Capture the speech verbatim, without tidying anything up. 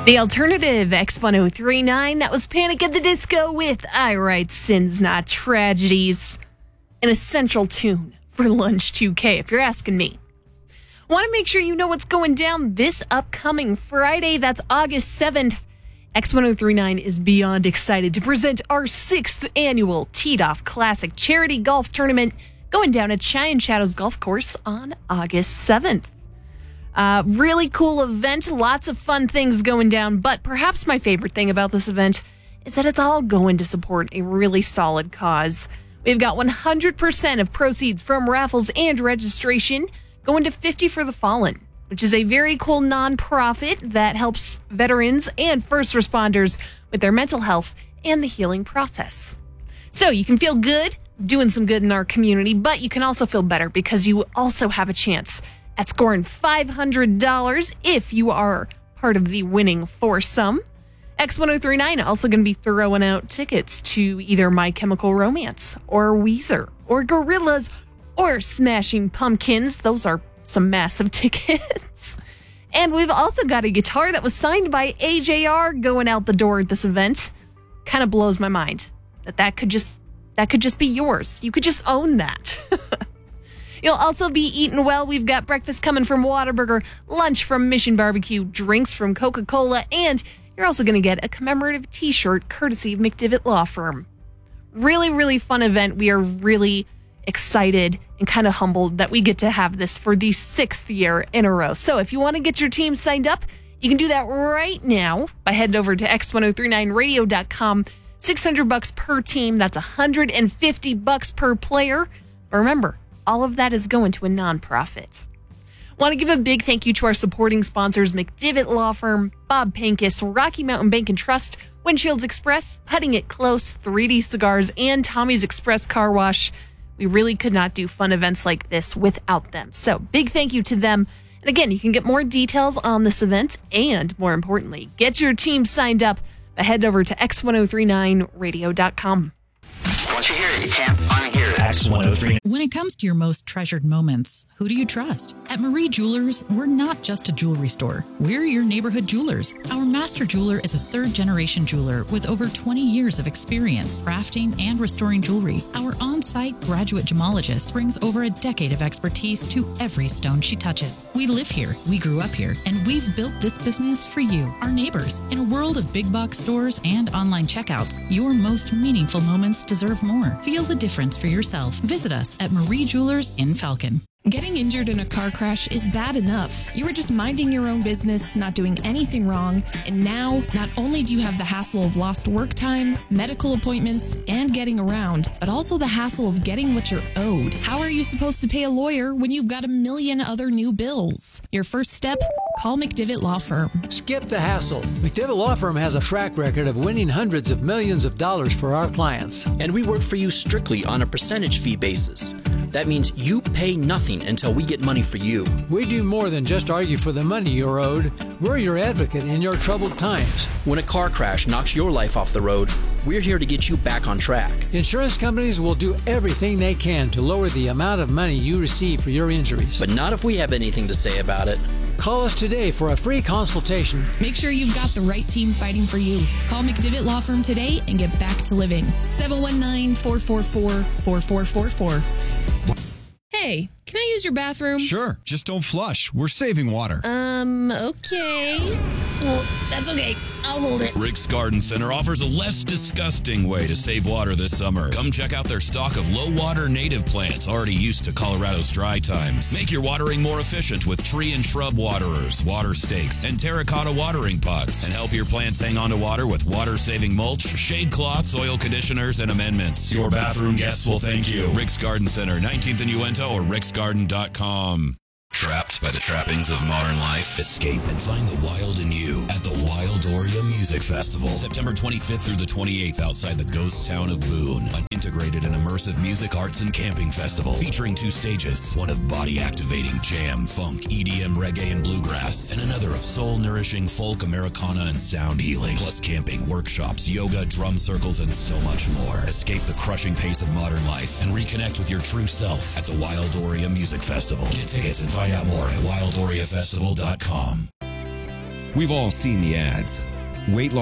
The alternative, X one oh three nine, that was Panic at the Disco with I Write Sins Not Tragedies. An essential tune for Lunch two K, if you're asking me. Want to make sure you know what's going down this upcoming Friday. That's August seventh. X one oh three nine is beyond excited to present our sixth annual Teed Off Classic Charity Golf Tournament going down at Cheyenne Shadows Golf Course on August seventh. Uh, really cool event, lots of fun things going down, but perhaps my favorite thing about this event is that it's all going to support a really solid cause. We've got one hundred percent of proceeds from raffles and registration going to fifty for the Fallen, which is a very cool nonprofit that helps veterans and first responders with their mental health and the healing process. So you can feel good doing some good in our community, but you can also feel better because you also have a chance at scoring five hundred dollars if you are part of the winning foursome. X one oh three nine also going to be throwing out tickets to either My Chemical Romance or Weezer or Gorillaz or Smashing Pumpkins. Those are some massive tickets. And we've also got a guitar that was signed by A J R going out the door at this event. Kind of blows my mind that that could just that could just be yours. You could just own that. You'll also be eating well. We've got breakfast coming from Whataburger, lunch from Mission Barbecue, drinks from Coca-Cola, and you're also going to get a commemorative t-shirt courtesy of McDivitt Law Firm. Really, really fun event. We are really excited and kind of humbled that we get to have this for the sixth year in a row. So if you want to get your team signed up, you can do that right now by heading over to x ten thirty-nine radio dot com. six hundred bucks per team. That's one hundred fifty bucks per player. But remember, all of that is going to a nonprofit. Want to give a big thank you to our supporting sponsors, McDivitt Law Firm, Bob Pincus, Rocky Mountain Bank and Trust, Windshields Express, Putting It Close, three D Cigars, and Tommy's Express Car Wash. We really could not do fun events like this without them. So big thank you to them. And again, you can get more details on this event and, more importantly, get your team signed up by head over to x ten thirty-nine radio dot com. Once you hear it, you can't unhear it. X one oh three. When it comes to your most treasured moments, who do you trust? At Marie Jewelers, we're not just a jewelry store. We're your neighborhood jewelers. Our master jeweler is a third-generation jeweler with over twenty years of experience crafting and restoring jewelry. Our on-site graduate gemologist brings over a decade of expertise to every stone she touches. We live here, we grew up here, and we've built this business for you, our neighbors. In a world of big box stores and online checkouts, your most meaningful moments deserve more. Feel the difference for yourself. Visit us at Marie Jewelers in Falcon. Getting injured in a car crash is bad enough. You were just minding your own business, not doing anything wrong, and now not only do you have the hassle of lost work time, medical appointments, and getting around, but also the hassle of getting what you're owed. How are you supposed to pay a lawyer when you've got a million other new bills? Your first step? Call McDivitt Law Firm. Skip the hassle. McDivitt Law Firm has a track record of winning hundreds of millions of dollars for our clients. And we work for you strictly on a percentage fee basis. That means you pay nothing until we get money for you. We do more than just argue for the money you're owed. We're your advocate in your troubled times. When a car crash knocks your life off the road, we're here to get you back on track. Insurance companies will do everything they can to lower the amount of money you receive for your injuries. But not if we have anything to say about it. Call us today for a free consultation. Make sure you've got the right team fighting for you. Call McDivitt Law Firm today and get back to living. seven one nine, four four four, four four four four. Hey, can I use your bathroom? Sure, just don't flush. We're saving water. Um, okay. Well, that's okay. I'll hold it. Rick's Garden Center offers a less disgusting way to save water this summer. Come check out their stock of low-water native plants already used to Colorado's dry times. Make your watering more efficient with tree and shrub waterers, water stakes, and terracotta watering pots. And help your plants hang on to water with water-saving mulch, shade cloths, soil conditioners, and amendments. Your bathroom guests will thank you. Rick's Garden Center, nineteenth and Uinta, or ricks garden dot com. Trapped by the trappings of modern life? Escape and find the wild in you at the Wildoria Music Festival. September twenty-fifth through the twenty-eighth outside the ghost town of Boone. An integrated and immersive music, arts, and camping festival featuring two stages. One of body-activating jam, funk, E D M, reggae, and bluegrass. And another of soul-nourishing folk, Americana, and sound healing. Plus camping, workshops, yoga, drum circles, and so much more. Escape the crushing pace of modern life and reconnect with your true self at the Wildoria Music Festival. Get tickets and find out more at wildoria festival dot com. We've all seen the ads. Weight loss